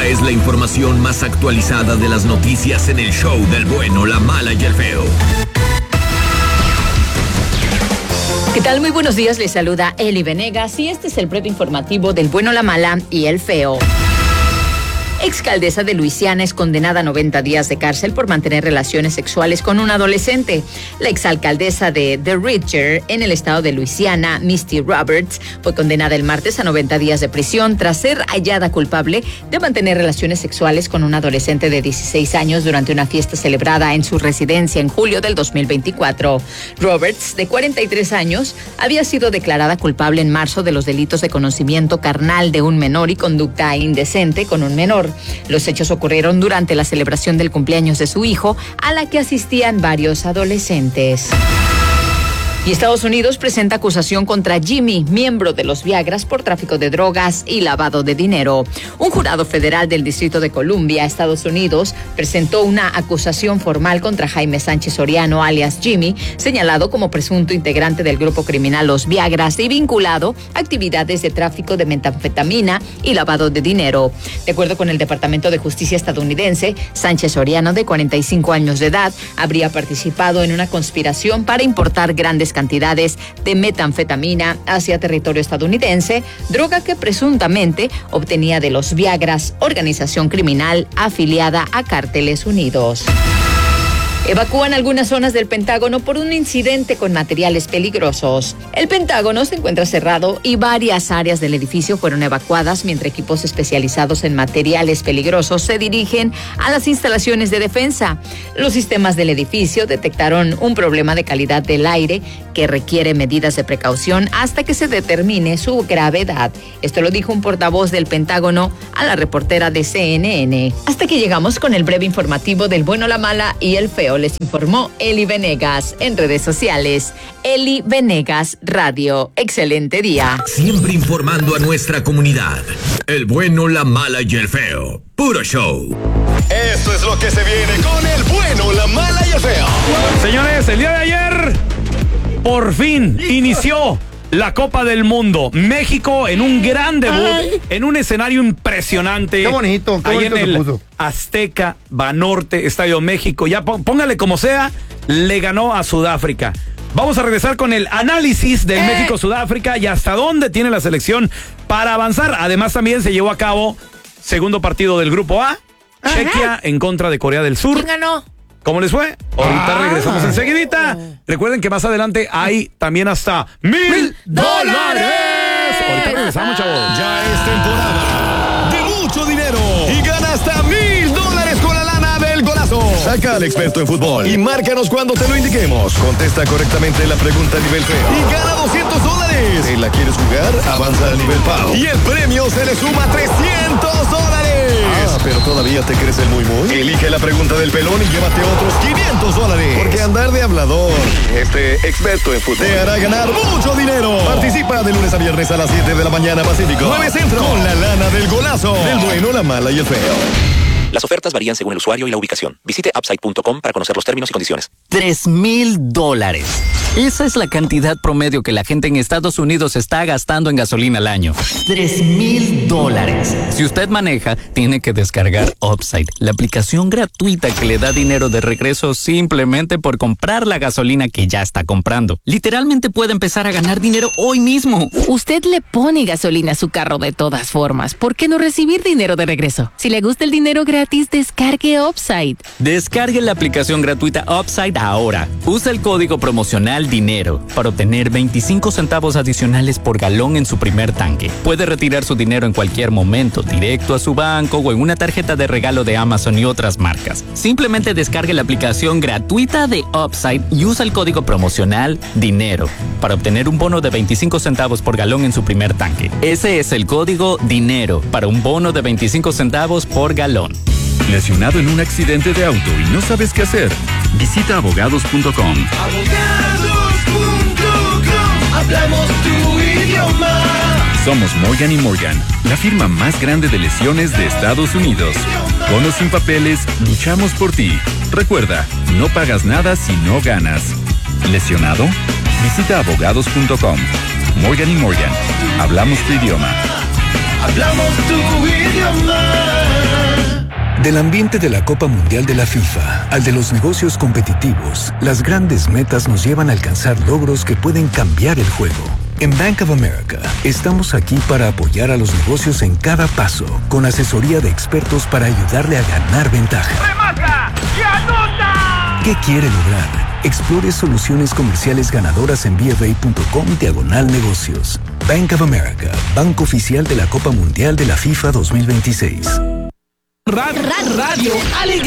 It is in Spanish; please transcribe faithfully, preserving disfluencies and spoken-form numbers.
es la información más actualizada de las noticias en el show del bueno, la mala y el feo. ¿Qué tal? Muy buenos días, les saluda Eli Venegas y este es el breve informativo del bueno, la mala y el feo. Exalcaldesa de Luisiana es condenada a noventa días de cárcel por mantener relaciones sexuales con un adolescente. La exalcaldesa de The Richer, en el estado de Luisiana, Misty Roberts, fue condenada el martes a noventa días de prisión tras ser hallada culpable de mantener relaciones sexuales con un adolescente de dieciséis años durante una fiesta celebrada en su residencia en julio del dos mil veinticuatro. Roberts, de cuarenta y tres años, había sido declarada culpable en marzo de los delitos de conocimiento carnal de un menor y conducta indecente con un menor. Los hechos ocurrieron durante la celebración del cumpleaños de su hijo, a la que asistían varios adolescentes. Y Estados Unidos presenta acusación contra Jimmy, miembro de los Viagras, por tráfico de drogas y lavado de dinero. Un jurado federal del Distrito de Columbia, Estados Unidos, presentó una acusación formal contra Jaime Sánchez Soriano, alias Jimmy, señalado como presunto integrante del grupo criminal Los Viagras y vinculado a actividades de tráfico de metanfetamina y lavado de dinero. De acuerdo con el Departamento de Justicia estadounidense, Sánchez Soriano, de cuarenta y cinco años de edad, habría participado en una conspiración para importar grandes cantidades de metanfetamina hacia territorio estadounidense, droga que presuntamente obtenía de los Viagras, organización criminal afiliada a Cárteles Unidos. Evacúan algunas zonas del Pentágono por un incidente con materiales peligrosos. El Pentágono se encuentra cerrado y varias áreas del edificio fueron evacuadas mientras equipos especializados en materiales peligrosos se dirigen a las instalaciones de defensa. Los sistemas del edificio detectaron un problema de calidad del aire que requiere medidas de precaución hasta que se determine su gravedad. Esto lo dijo un portavoz del Pentágono a la reportera de C N N. Hasta que llegamos con el breve informativo del bueno, la mala y el feo. Les informó Eli Venegas en redes sociales. Eli Venegas Radio. Excelente día. Siempre informando a nuestra comunidad. El bueno, la mala y el feo. Puro show. Esto es lo que se viene con el bueno, la mala y el feo. Señores, el día de ayer, por fin inició la Copa del Mundo. México en un gran debut, Ay. en un escenario impresionante. Qué bonito, qué ahí bonito en el se puso. Azteca, Banorte, Estadio México. Ya póngale como sea, le ganó a Sudáfrica. Vamos a regresar con el análisis del eh. México-Sudáfrica y hasta dónde tiene la selección para avanzar. Además, también se llevó a cabo segundo partido del Grupo A. Ajá. Chequia en contra de Corea del Sur. ¿Quién ganó? ¿Cómo les fue? Ahorita ah. regresamos enseguidita. Recuerden que más adelante hay también hasta mil dólares. Ahorita regresamos, chavos. Ya es temporada de mucho dinero y gana hasta mil dólares con la lana del golazo. Saca al experto en fútbol y márcanos cuando te lo indiquemos. Contesta correctamente la pregunta a nivel feo y gana doscientos dólares. ¿Te la quieres jugar? Avanza al nivel Pau y el premio se le suma trescientos dólares. Ah, pero todavía te crees el muy muy. Elige la pregunta del pelón y llévate otros quinientos dólares. Porque andar de hablador, este experto en fútbol, te hará ganar mucho dinero. Participa de lunes a viernes a las siete de la mañana Pacífico, nueve Centro, con la lana del golazo. Del bueno, la mala y el feo. Las ofertas varían según el usuario y la ubicación. Visite upside punto com para conocer los términos y condiciones. Tres mil dólares. Esa es la cantidad promedio que la gente en Estados Unidos está gastando en gasolina al año. Tres mil dólares. Si usted maneja, tiene que descargar Upside, la aplicación gratuita que le da dinero de regreso simplemente por comprar la gasolina que ya está comprando. Literalmente puede empezar a ganar dinero hoy mismo. Usted le pone gasolina a su carro de todas formas. ¿Por qué no recibir dinero de regreso? Si le gusta el dinero gratis, descargue Upside. Descargue la aplicación gratuita Upside ahora. Usa el código promocional dinero para obtener veinticinco centavos adicionales por galón en su primer tanque. Puede retirar su dinero en cualquier momento, directo a su banco o en una tarjeta de regalo de Amazon y otras marcas. Simplemente descargue la aplicación gratuita de Upside y usa el código promocional dinero para obtener un bono de veinticinco centavos por galón en su primer tanque. Ese es el código dinero para un bono de veinticinco centavos por galón. ¿Lesionado en un accidente de auto y no sabes qué hacer? Visita abogados punto com. abogados punto com. Hablamos tu idioma. Somos Morgan y Morgan, la firma más grande de lesiones de Estados Unidos. Con o sin papeles, luchamos por ti. Recuerda, no pagas nada si no ganas. ¿Lesionado? Visita abogados punto com. Morgan y Morgan, hablamos tu idioma. Hablamos tu idioma. Del ambiente de la Copa Mundial de la FIFA al de los negocios competitivos, las grandes metas nos llevan a alcanzar logros que pueden cambiar el juego. En Bank of America, estamos aquí para apoyar a los negocios en cada paso, con asesoría de expertos para ayudarle a ganar ventaja. ¡Remata! ¡Y anota! ¿Qué quiere lograr? Explore soluciones comerciales ganadoras en bfa.com diagonal negocios. Bank of America, banco oficial de la Copa Mundial de la FIFA dos mil veintiséis. Radio, Radio Alegría.